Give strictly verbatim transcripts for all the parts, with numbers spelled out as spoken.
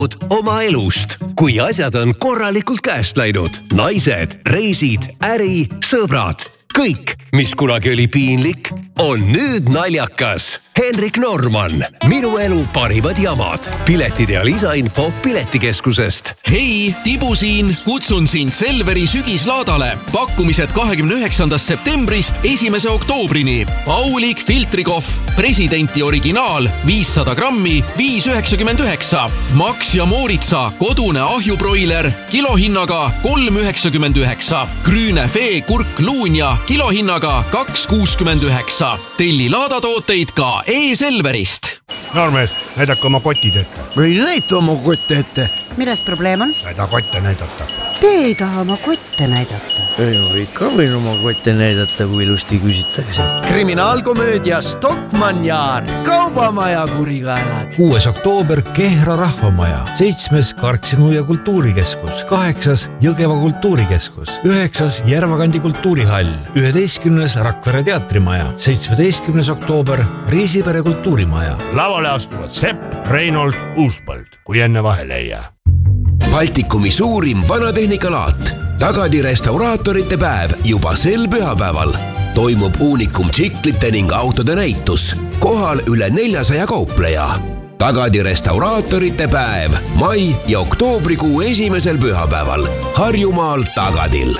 oma elust, kui asjad on korralikult käest läinud. Naised, reisid, äri, sõbrad. Kõik, mis kunagi oli piinlik, on nüüd naljakas. Henrik Norman, minu elu parimad jamad. Piletid ja lisainfo Piletikeskusest. Hei, Tibu siin, kutsun sind Selveri sügislaadale. Pakkumised kahekümne üheksandast septembrist esimese oktoobrini. Aulik filtrikohv, presidenti originaal, viissada grammi, viis üheksakümmend üheksa. Max ja Mooritsa, kodune ahjubroiler, kilohinnaga kolm üheksakümmend üheksa. Grüne Fee kurk luunja, kilohinnaga kaks kuuskümmend üheksa. Telli laadatooteid ka e-Selverist. Noormees, näidake oma kotid ette. Või näita oma kotte ette. Milles probleem on? Näida kotte näidata. Te ei taha oma kotte näidata. Ei ole ikka võin oma kotte näidata, kui ilusti küsitakse. Kriminaalkomöödia Stockmann Yard, kaubamaja kurikaelad. kuues oktoober Kehra rahvamaja, seitsmes Karksinu ja kultuurikeskus, kaheksas Jõgeva kultuurikeskus, üheksas Järvakandi kultuurihall, üheteistkümnes Rakvere teatrimaja, seitsmeteistkümnes oktoober Riisipere kultuurimaja. Lavale astuvad Sepp, Reinold, Uuspõld, kui enne vahele ei jää. Baltikumi suurim vanatehnikalaat. Tagadi restauraatorite päev juba sel pühapäeval. Toimub uunikum tsiklite ning autode näitus. Kohal üle neljasaja kaupleja. Tagadi restauraatorite päev mai ja oktoobrikuu esimesel pühapäeval. Harjumaal Tagadil.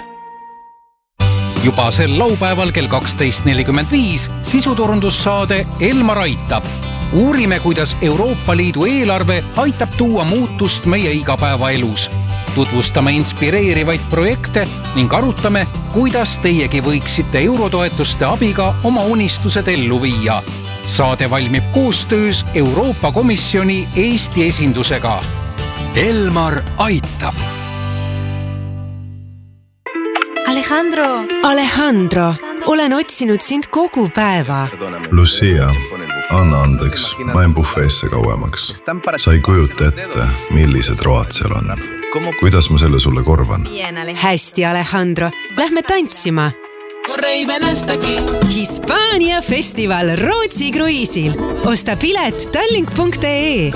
Juba sel laupäeval kell kaksteist nelikümmend viis sisuturundussaade Elmar aitab. Uurime, kuidas Euroopa Liidu eelarve aitab tuua muutust meie igapäevaelus. Tutvustame inspireerivaid projekte ning arutame, kuidas teiegi võiksite eurotoetuste abiga oma unistused ellu viia. Saade valmib koostöös Euroopa Komisjoni Eesti esindusega. Elmar aitab. Alejandro! Alejandro, olen otsinud sind kogu päeva. Lucia, anna andeks, ma en bufeesse kauemaks. Sa ei kujuta ette, millised road seal on. Kuidas ma selle sulle korvan? Hästi, Alejandro. Lähme tantsima. Hispaania festival Rootsi kruiisil. Osta pilet tallink punkt ee.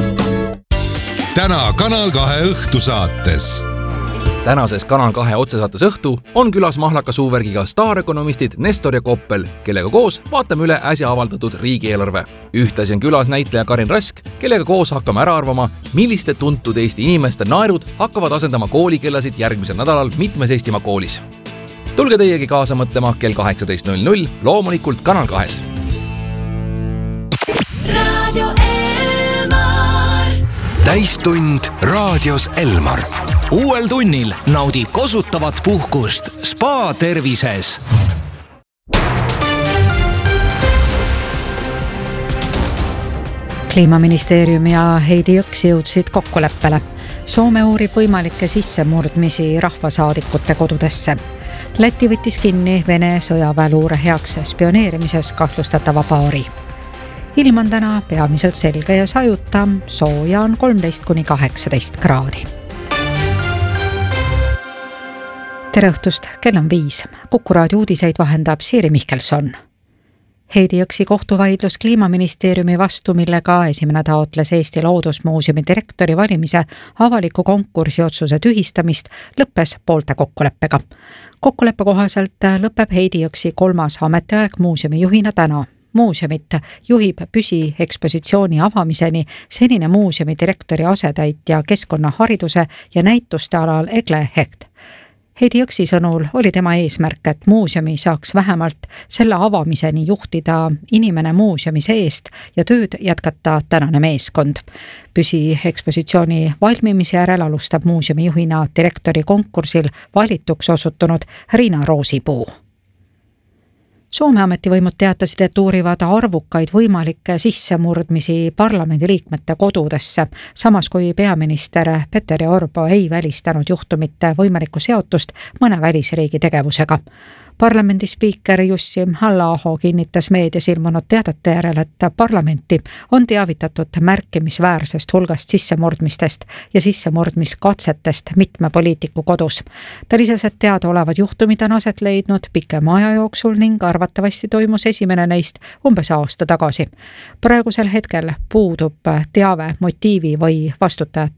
Täna Kanal kahe õhtusaates. Tänases Kanal kahe otsesaates õhtu on külas mahlaka suuvärgiga staarökonomistid Nestor ja Koppel, kellega koos vaatame üle äsja avaldatud riigieelarve. Ühtlasi on külas näitleja Karin Rask, kellega koos hakkame ära arvama, milliste tuntud Eesti inimeste naerud hakkavad asendama koolikellasid järgmisel nädalal mitmes Eestimaa koolis. Tulge teiegi kaasa mõtlema kell kaheksateist null null, loomulikult Kanal kahes. Radio Elmar. Täistund raadios Elmar. Uuel tunnil naudi kosutavat puhkust Spa tervises. Kliimaministeerium ja Heidi Jõks jõudsid kokkuleppele. Soome uurib võimalikke sissemurdmisi rahvasaadikute kodudesse. Läti võttis kinni Vene sõjaväeluure heaks spioneerimises kahtlustatava paari. Ilm on täna peamiselt selge ja sajuta, sooja on kolmteist kuni kaheksateist kraadi. Tere õhtust, kell on viis. Kuku raadio uudiseid vahendab Siiri Mihkelson. Heidi Jõksi kohtuvaidlus Kliimaministeeriumi vastu, millega esimene taotles Eesti Loodusmuuseumi direktori valimise avaliku konkursi otsuse tühistamist, lõppes poolte kokkuleppega. Kokkuleppe kohaselt lõpeb Heidi Jõksi kolmas ametiaeg muuseumi juhina täna. Muuseumit juhib püsi ekspositsiooni avamiseni senine muuseumi direktori asetäitja keskkonnahariduse ja näituste alal Egle Hecht. Heidi Jõksi sõnul oli tema eesmärk, et muuseumi saaks vähemalt selle avamiseni juhtida inimene muuseumi seest ja tööd jätkata tänane meeskond. Püsi ekspositsiooni valmimise järel alustab muuseumi juhina direktori konkursil valituks osutunud Riina Roosipuu. Soome ametivõimud teatasid, et uurivad arvukaid võimalikke sissemurdmisi parlamendiliikmete kodudesse, samas kui peaminister Petteri Orpo ei välistanud juhtumite võimalikku seotust mõne välisriigi tegevusega. parlamendi spiiker Jussi Halla-aho kinnitas meedias ilmunud teadete järel, et parlamenti on teavitatud märkimisväärsest hulgast sissemurdmistest ja sissemurdmiskatsetest mitme poliitiku kodus. Ta lisas, et teadaolevad juhtumid on aset leidnud pikema aja jooksul ning arvatavasti toimus esimene neist umbes aasta tagasi. Praegusel hetkel puudub teave motiivi või vastutajate